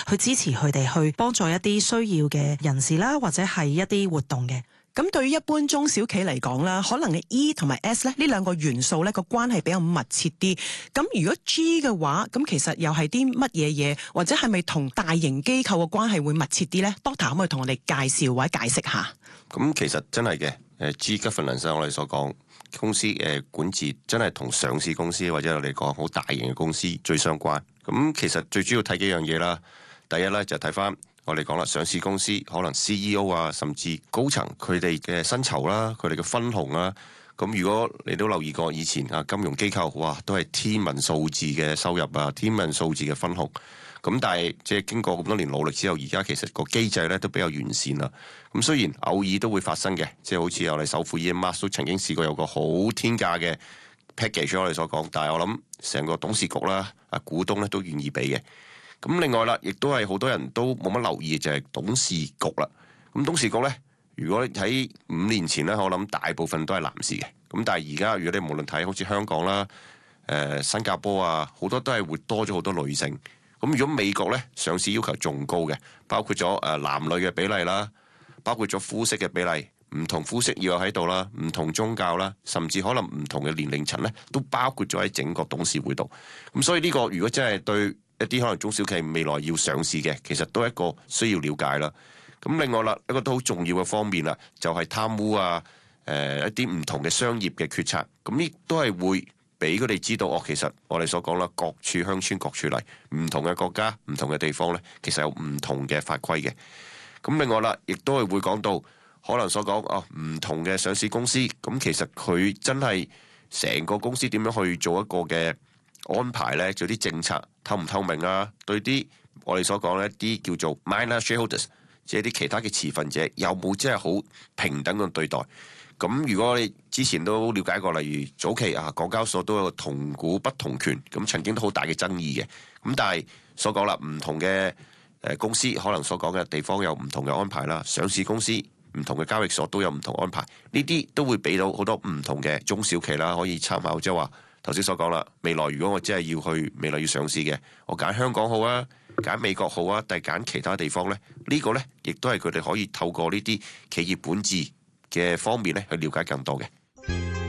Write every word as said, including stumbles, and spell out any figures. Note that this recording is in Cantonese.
去支持佢哋去幫助一啲需要嘅人士啦，或者係一啲活動嘅。 咁對於一般中小企嚟講啦，可能嘅 E 同埋 S 咧呢兩個元素咧個關係比較密切啲。咁如果 G 嘅話，咁其實又係啲乜嘢嘢，或者係咪同大型機構嘅關係會密切啲呢？ Doctor 可唔可以同我哋介紹或者解釋下？ 咁其實真係嘅，誒 G governance 我哋所講公司誒管治真係同上市公司或者我哋講好大型嘅公司最相關。咁其實最主要睇幾樣嘢啦。第一咧就睇翻。我哋講啦，上市公司可能 C E O 啊，甚至高層佢哋嘅薪酬啦，佢哋嘅分紅啦，咁如果你都留意過以前啊，金融機構哇都係天文數字嘅收入啊，天文數字嘅分紅。咁但係即係經過咁多年努力之後，而家其實個機制咧都比較完善啦。咁雖然偶爾都會發生嘅，即係好似我哋首富 Elon Musk 都曾經試過有個好天價嘅 package，我哋所講，但係我諗成個董事局啦、啊股東咧都願意俾嘅。咁另外啦，亦都係好多人都冇乜留意嘅就係董事局啦。咁董事局咧，如果喺五年前咧，我諗大部分都係男士嘅。咁但係而家如果你無論睇好似香港啦、誒、呃、新加坡啊，好多都係會多咗好多女性。咁如果美國咧，上市要求仲高嘅，包括咗誒男女嘅比例啦，包括咗膚色嘅比例，唔同膚色要有喺度啦，唔同宗教啦，甚至可能唔同嘅年齡層咧，都包括咗喺整個董事會度。咁所以呢個如果真係對一啲可能中小企未來要上市嘅，其實都係一個需要了解啦。咁另外啦，一個都好重要嘅方面啦，就係貪污啊，誒、呃、一啲唔同嘅商業嘅決策，咁呢都係會俾佢哋知道。哦，其實我哋所講啦，各處鄉村各處例，唔同嘅國家、唔同嘅地方咧，其實有唔同嘅法規嘅。咁另外啦，亦都係會講到可能所講哦，唔同嘅上市公司，咁其實佢真係成個公司點樣去做一個嘅安排咧，做啲政策透唔透明啊？對啲我哋所講咧，啲叫做 minor shareholders， 即係啲其他嘅持份者，有冇真係好平等嘅對待？咁如果你之前都了解過，例如早期啊，港交所都有個同股不同權，咁曾經都好大嘅爭議嘅。咁但係所講啦，唔同嘅誒公司可能所講嘅地方有唔同嘅安排啦，上市公司唔同嘅交易所都有唔同安排，呢啲都會俾到好多唔同嘅中小企啦，可以參考，即係話。頭先所講啦，未來如果我真係要去未來要上市嘅，我揀香港好啊，揀美國好啊，定係揀其他地方呢？呢、這個呢，亦都係佢哋可以透過呢啲企業本質嘅方面咧去了解更多嘅。